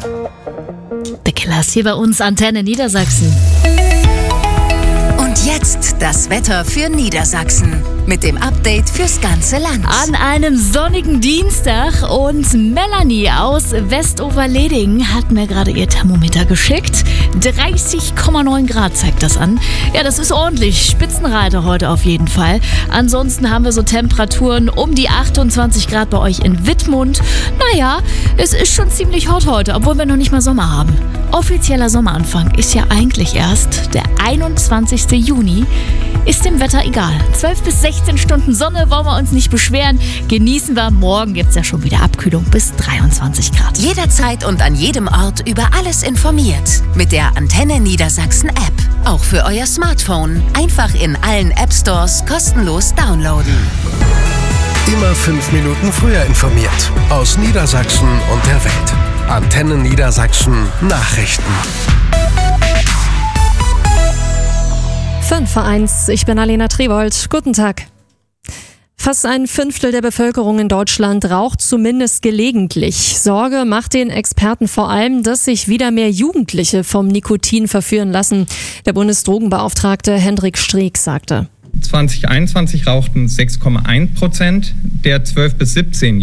The Killers hier bei uns, Antenne Niedersachsen. Und jetzt das Wetter für Niedersachsen mit dem Update fürs ganze Land. An einem sonnigen Dienstag und Melanie aus Westoverleding hat mir gerade ihr Thermometer geschickt. 30,9 Grad zeigt das an. Ja, das ist ordentlich. Spitzenreiter heute auf jeden Fall. Ansonsten haben wir so Temperaturen um die 28 Grad bei euch in Wittmund. Naja, es ist schon ziemlich hot heute, obwohl wir noch nicht mal Sommer haben. Offizieller Sommeranfang ist ja eigentlich erst der 21. Juni. Ist dem Wetter egal. 12 bis 16 Stunden Sonne, wollen wir uns nicht beschweren. Genießen wir. Morgen gibt es ja schon wieder Abkühlung bis 23 Grad. Jederzeit und an jedem Ort über alles informiert. Mit der Antenne Niedersachsen App. Auch für euer Smartphone. Einfach in allen App Stores kostenlos downloaden. Immer 5 Minuten früher informiert. Aus Niedersachsen und der Welt. Antenne Niedersachsen Nachrichten. 5:01, ich bin Alena Triwold. Guten Tag. Fast ein Fünftel der Bevölkerung in Deutschland raucht zumindest gelegentlich. Sorge macht den Experten vor allem, dass sich wieder mehr Jugendliche vom Nikotin verführen lassen. Der Bundesdrogenbeauftragte Hendrik Streeck sagte: 2021 rauchten 6,1% der 12- bis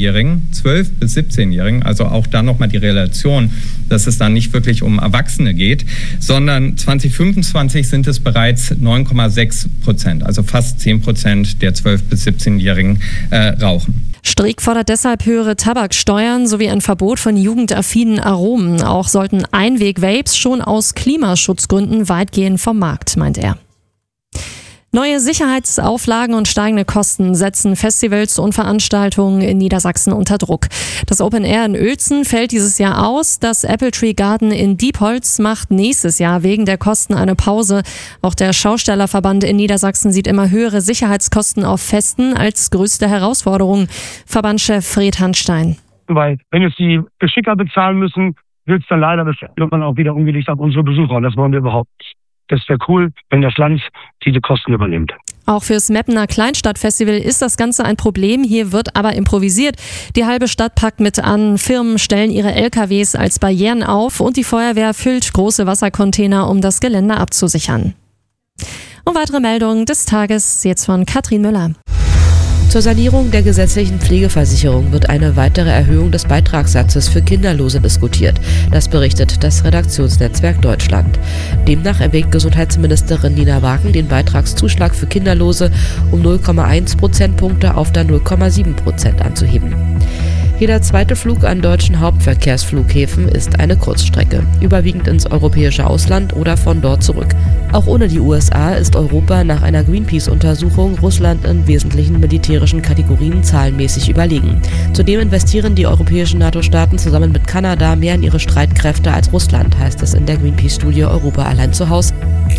17-Jährigen, also auch da nochmal die Relation, dass es da nicht wirklich um Erwachsene geht, sondern 2025 sind es bereits 9,6%, also fast 10% der 12- bis 17-Jährigen rauchen. Streeck fordert deshalb höhere Tabaksteuern sowie ein Verbot von jugendaffinen Aromen. Auch sollten Einweg-Vapes schon aus Klimaschutzgründen weitgehend vom Markt, meint er. Neue Sicherheitsauflagen und steigende Kosten setzen Festivals und Veranstaltungen in Niedersachsen unter Druck. Das Open Air in Uelzen fällt dieses Jahr aus. Das Apple Tree Garden in Diepholz macht nächstes Jahr wegen der Kosten eine Pause. Auch der Schaustellerverband in Niedersachsen sieht immer höhere Sicherheitskosten auf Festen als größte Herausforderung. Verbandschef Fred Hanstein. Weil wenn jetzt die Geschicker bezahlen müssen, wird es dann leider irgendwann auch wieder umgelegt auf unsere Besucher. Und das wollen wir überhaupt nicht. Das wäre cool, wenn das Land diese Kosten übernimmt. Auch fürs Meppener Kleinstadtfestival ist das Ganze ein Problem. Hier wird aber improvisiert. Die halbe Stadt packt mit an. Firmen stellen ihre LKWs als Barrieren auf und die Feuerwehr füllt große Wassercontainer, um das Gelände abzusichern. Und weitere Meldungen des Tages jetzt von Katrin Müller. Zur Sanierung der gesetzlichen Pflegeversicherung wird eine weitere Erhöhung des Beitragssatzes für Kinderlose diskutiert. Das berichtet das Redaktionsnetzwerk Deutschland. Demnach erwägt Gesundheitsministerin Nina Wagen, den Beitragszuschlag für Kinderlose um 0,1 Prozentpunkte auf dann 0,7% anzuheben. Jeder zweite Flug an deutschen Hauptverkehrsflughäfen ist eine Kurzstrecke, überwiegend ins europäische Ausland oder von dort zurück. Auch ohne die USA ist Europa nach einer Greenpeace-Untersuchung Russland in wesentlichen militärischen Kategorien zahlenmäßig überlegen. Zudem investieren die europäischen NATO-Staaten zusammen mit Kanada mehr in ihre Streitkräfte als Russland, heißt es in der Greenpeace-Studie Europa allein zu Hause.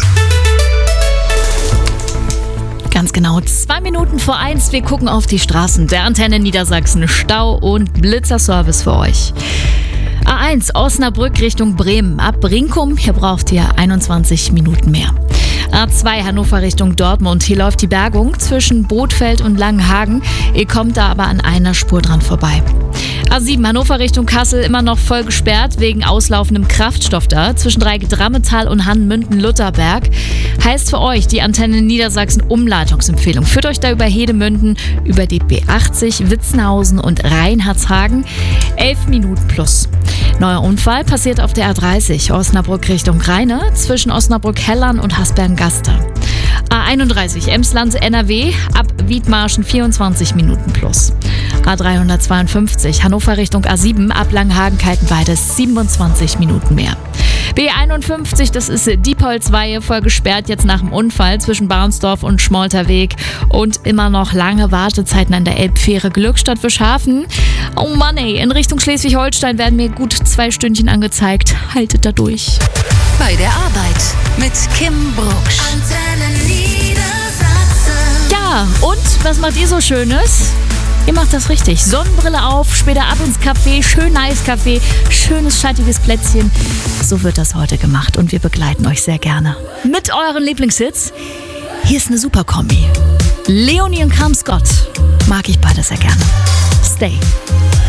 Ganz genau, 2 Minuten vor 1. Wir gucken auf die Straßen der Antenne Niedersachsen. Stau und Blitzerservice für euch. A1 Osnabrück Richtung Bremen. Ab Brinkum, hier braucht ihr 21 Minuten mehr. A2 Hannover Richtung Dortmund. Hier läuft die Bergung zwischen Bothfeld und Langenhagen. Ihr kommt da aber an einer Spur dran vorbei. A7 Hannover Richtung Kassel immer noch voll gesperrt wegen auslaufendem Kraftstoff da. Zwischen Dreigedrammetal und Hannmünden-Lutherberg. Heißt für euch die Antenne Niedersachsen Umleitungsempfehlung. Führt euch da über Hedemünden, über die B80, Witzenhausen und Reinhardshagen. 11 Minuten plus. Neuer Unfall passiert auf der A30 Osnabrück Richtung Rheine zwischen Osnabrück-Hellern und Hasbergen-Gaster. A31 Emsland NRW ab Wiedmarschen 24 Minuten plus. A352 Hannover Richtung A7 ab Langhagen-Kaltenweide 27 Minuten mehr. B51, das ist Diepholzweihe, voll gesperrt jetzt nach dem Unfall zwischen Barnsdorf und Schmolterweg und immer noch lange Wartezeiten an der Elbfähre Glückstadt-Wischhafen. Oh Mann ey, in Richtung Schleswig-Holstein werden mir gut 2 Stündchen angezeigt. Haltet da durch. Bei der Arbeit mit Kim Brucksch. Antenne Niedersachsen. Ja, und was macht ihr so Schönes? Ihr macht das richtig. Sonnenbrille auf, später ab ins Café, schön Eiskaffee, schönes schattiges Plätzchen. So wird das heute gemacht und wir begleiten euch sehr gerne mit euren Lieblingshits. Hier ist eine super Kombi. Leonie und Calum Scott mag ich beide sehr gerne. Stay.